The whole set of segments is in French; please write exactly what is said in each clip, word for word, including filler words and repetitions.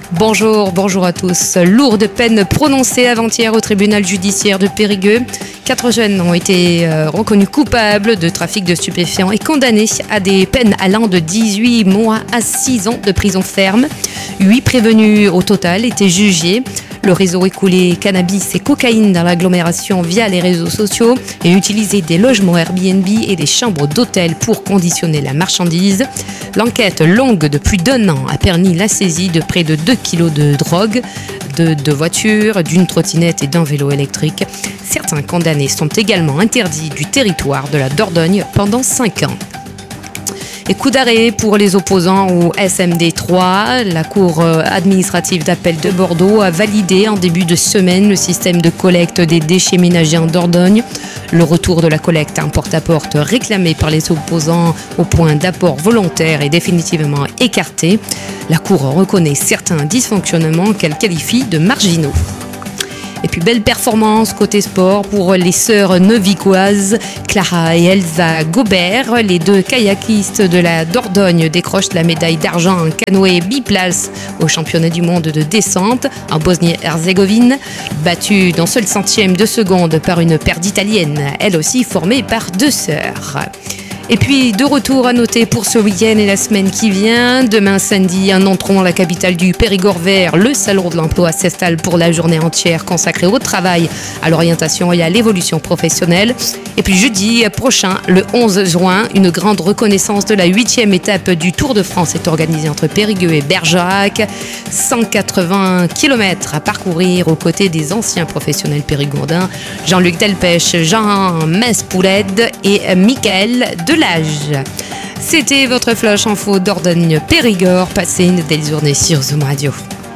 Bonjour, bonjour à tous. Lourde peine prononcée avant-hier au tribunal judiciaire de Périgueux. Quatre jeunes ont été euh, reconnus coupables de trafic de stupéfiants et condamnés à des peines allant de dix-huit mois à six ans de prison ferme. Huit prévenus au total étaient jugés. Le réseau écoulait cannabis et cocaïne dans l'agglomération via les réseaux sociaux et utilisait des logements Airbnb et des chambres d'hôtel pour conditionner la marchandise. L'enquête longue de plus d'un an a permis la saisie de près de deux kilos de drogue, de deux voitures, d'une trottinette et d'un vélo électrique. Certains condamnés sont également interdits du territoire de la Dordogne pendant cinq ans. Et coup d'arrêt pour les opposants au S M D trois. La Cour administrative d'appel de Bordeaux a validé en début de semaine le système de collecte des déchets ménagers en Dordogne. Le retour de la collecte en porte-à-porte réclamé par les opposants au point d'apport volontaire est définitivement écarté. La Cour reconnaît certains dysfonctionnements qu'elle qualifie de marginaux. Et puis belle performance côté sport pour les sœurs nevicoises Clara et Elsa Gobert. Les deux kayakistes de la Dordogne décrochent la médaille d'argent en canoë biplace au championnat du monde de descente en Bosnie-Herzégovine. Battues d'un seul centième de seconde par une paire d'Italiennes, elle aussi formée par deux sœurs. Et puis, de retour à noter pour ce week-end et la semaine qui vient. Demain, samedi, un entrons à la capitale du Périgord vert. Le salon de l'emploi s'installe pour la journée entière consacrée au travail, à l'orientation et à l'évolution professionnelle. Et puis, jeudi prochain, le onze juin, une grande reconnaissance de la huitième étape du Tour de France est organisée entre Périgueux et Bergerac. cent quatre-vingts kilomètres à parcourir aux côtés des anciens professionnels périgourdins. Jean-Luc Delpech, Jean Mespoulet et Michael Delage. C'était votre flash info Dordogne Périgord. Passez une belle journée sur Zoom Radio.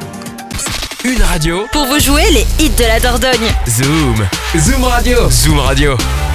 Une radio pour vous jouer les hits de la Dordogne. Zoom. Zoom Radio. Zoom Radio.